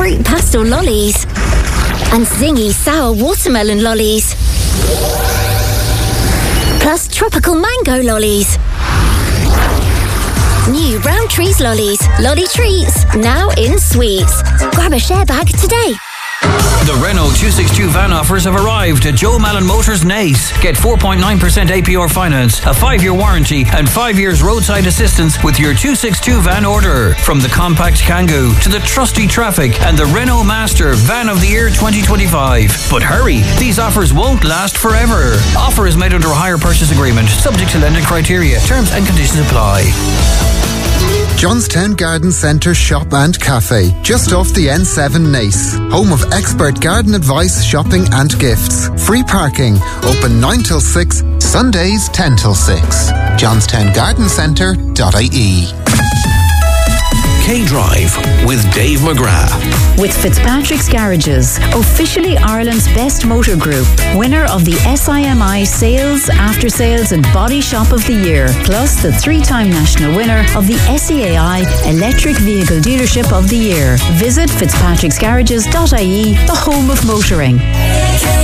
fruit pastel lollies. And zingy sour watermelon lollies. Plus tropical mango lollies. New Round Trees lollies, lolly treats, now in sweets. Grab a share bag today. The Renault 262 van offers have arrived at Joe Malin Motors Naas. Get 4.9% APR finance, a 5-year warranty and 5 years roadside assistance with your 262 van order. From the compact Kangoo to the trusty Traffic and the Renault Master Van of the Year 2025. But hurry, these offers won't last forever. Offer is made under a hire purchase agreement, subject to lending criteria. Terms and conditions apply. Johnstown Garden Centre Shop and Cafe, just off the N7 Naas. Home of expert garden advice, shopping and gifts. Free parking, open 9 till 6, Sundays 10 till 6. johnstowngardencentre.ie. K-Drive with Dave McGrath. With Fitzpatrick's Garages, officially Ireland's best motor group, winner of the SIMI Sales, After Sales and Body Shop of the Year, plus the 3-time national winner of the SEAI Electric Vehicle Dealership of the Year. Visit fitzpatricksgarages.ie, the home of motoring.